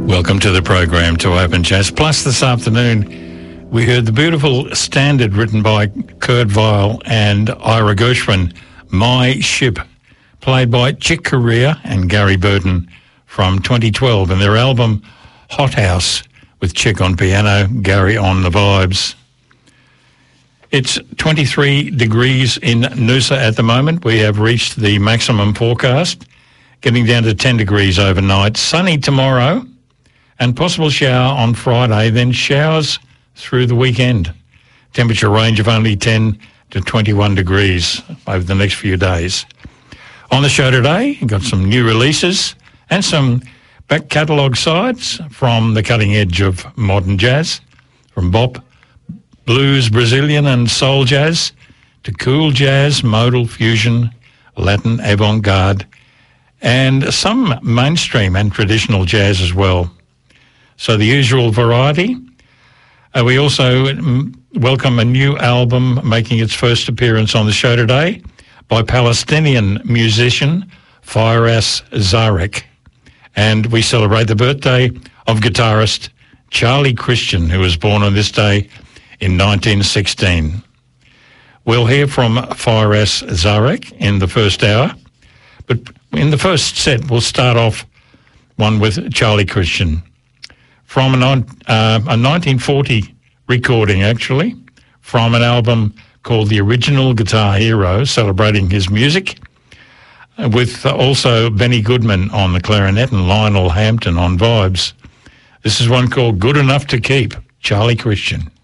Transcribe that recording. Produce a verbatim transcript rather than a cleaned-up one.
Welcome to the program, To Open Jazz. Plus, this afternoon, we heard the beautiful standard written by Kurt Weill and Ira Gershwin, My Ship, played by Chick Corea and Gary Burton from twenty twelve, and their album Hot House, with Chick on piano, Gary on the vibes. It's twenty-three degrees in Noosa at the moment. We have reached the maximum forecast, getting down to ten degrees overnight. Sunny tomorrow, and possible shower on Friday, then showers through the weekend. Temperature range of only ten to twenty-one degrees over the next few days. On the show today, we've got some new releases and some back catalogue sides from the cutting edge of modern jazz, from bop, blues, Brazilian and soul jazz, to cool jazz, modal, fusion, Latin, avant-garde, and some mainstream and traditional jazz as well. So the usual variety. Uh, we also um, welcome a new album making its first appearance on the show today by Palestinian musician Firas Zarek. And we celebrate the birthday of guitarist Charlie Christian, who was born on this day in nineteen sixteen. We'll hear from Firas Zarek in the first hour, but in the first set we'll start off one with Charlie Christian from a, uh, a nineteen forty recording, actually, from an album called The Original Guitar Hero, celebrating his music, with also Benny Goodman on the clarinet and Lionel Hampton on vibes. This is one called Good Enough to Keep, Charlie Christian.